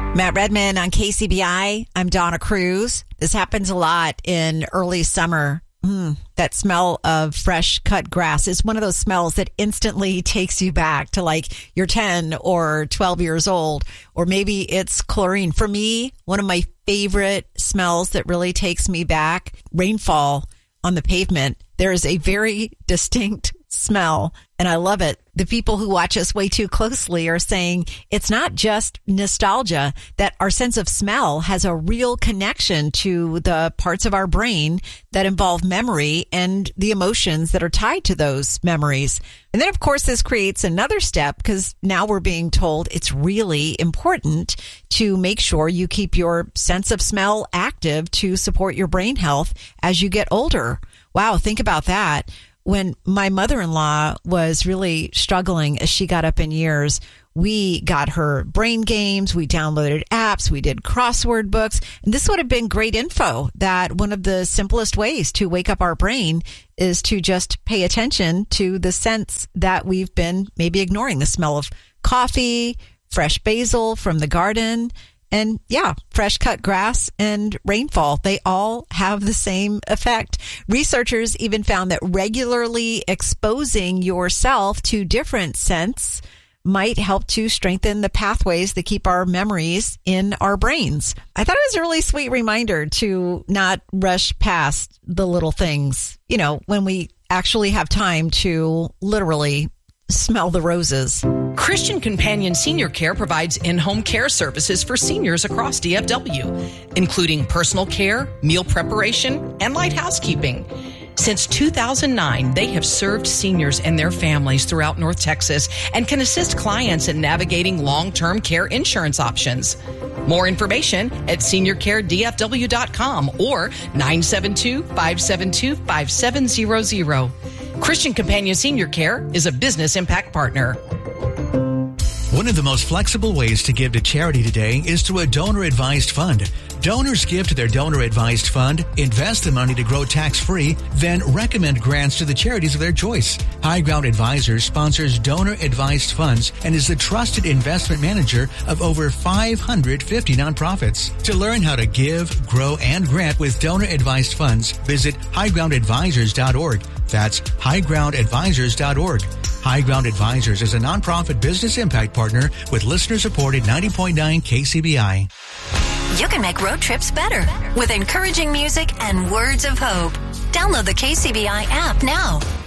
Matt Redman on KCBI. I'm Donna Cruz. This happens a lot in early summer. That smell of fresh cut grass is one of those smells that instantly takes you back to like you're 10 or 12 years old, or maybe it's chlorine. For me, one of my favorite smells that really takes me back, rainfall on the pavement. There is a very distinct smell, and I love it. The people who watch us way too closely are saying it's not just nostalgia, that our sense of smell has a real connection to the parts of our brain that involve memory and the emotions that are tied to those memories. And then, of course, this creates another step because now we're being told it's really important to make sure you keep your sense of smell active to support your brain health as you get older. Wow, think about that. When my mother-in-law was really struggling as she got up in years, we got her brain games, we downloaded apps, we did crossword books, and this would have been great info that one of the simplest ways to wake up our brain is to just pay attention to the sense that we've been maybe ignoring, the smell of coffee, fresh basil from the garden, and fresh cut grass and rainfall. They all have the same effect. Researchers even found that regularly exposing yourself to different scents might help to strengthen the pathways that keep our memories in our brains. I thought it was a really sweet reminder to not rush past the little things, when we actually have time to literally smell the roses. Christian Companion Senior Care provides in-home care services for seniors across DFW, including personal care, meal preparation, and light housekeeping. Since 2009, they have served seniors and their families throughout North Texas and can assist clients in navigating long-term care insurance options. More information at seniorcaredfw.com or 972-572-5700. Christian Companion Senior Care is a business impact partner. One of the most flexible ways to give to charity today is through a donor-advised fund. Donors give to their donor-advised fund, invest the money to grow tax-free, then recommend grants to the charities of their choice. High Ground Advisors sponsors donor-advised funds and is the trusted investment manager of over 550 nonprofits. To learn how to give, grow, and grant with donor-advised funds, visit highgroundadvisors.org. That's highgroundadvisors.org. High Ground Advisors is a nonprofit business impact partner with listener-supported 90.9 KCBI. You can make road trips better with encouraging music and words of hope. Download the KCBI app now.